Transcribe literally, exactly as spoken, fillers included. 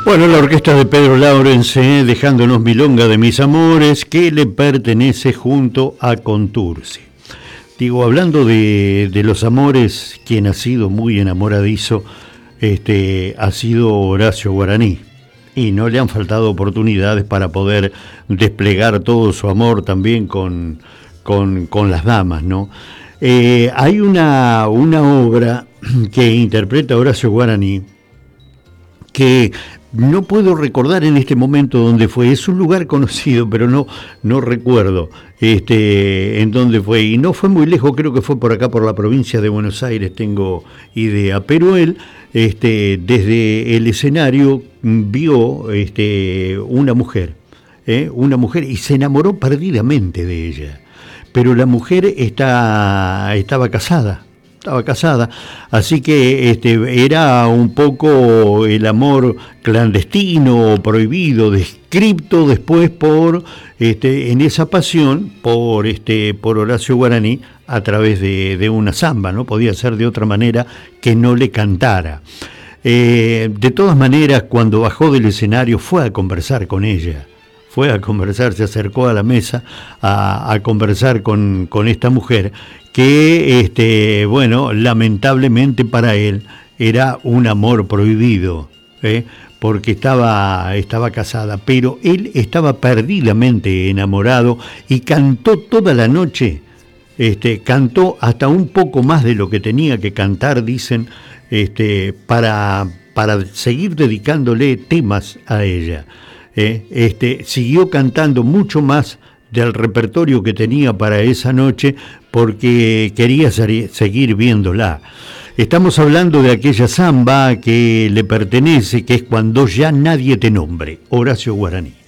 Bueno, la orquesta de Pedro Laurence, dejándonos Milonga de mis amores, que le pertenece junto a Contursi. Digo, hablando de, de los amores, quien ha sido muy enamoradizo este, ha sido Horacio Guaraní. Y no le han faltado oportunidades para poder desplegar todo su amor también con, con, con las damas, ¿no? Eh, hay una, una obra que interpreta Horacio Guaraní que no puedo recordar en este momento dónde fue. Es un lugar conocido, pero no, no recuerdo este, en dónde fue. Y no fue muy lejos, creo que fue por acá, por la provincia de Buenos Aires, tengo idea. Pero él, este, desde el escenario, vio este, una mujer, ¿eh? una mujer, y se enamoró perdidamente de ella. Pero la mujer está, estaba casada. Estaba casada, así que este, era un poco el amor clandestino, prohibido, descripto después por, este, en esa pasión, por, este, por Horacio Guaraní a través de, de una samba, no podía ser de otra manera que no le cantara. Eh, de todas maneras, cuando bajó del escenario fue a conversar con ella. Fue a conversar, se acercó a la mesa a, a conversar con, con esta mujer que, este, bueno, lamentablemente para él era un amor prohibido, ¿eh? porque estaba, estaba casada, pero él estaba perdidamente enamorado y cantó toda la noche, este, cantó hasta un poco más de lo que tenía que cantar, dicen, este, para, para seguir dedicándole temas a ella. Eh, este, siguió cantando mucho más del repertorio que tenía para esa noche porque quería ser, seguir viéndola. Estamos hablando de aquella samba que le pertenece, que es Cuando ya nadie te nombre, Horacio Guaraní.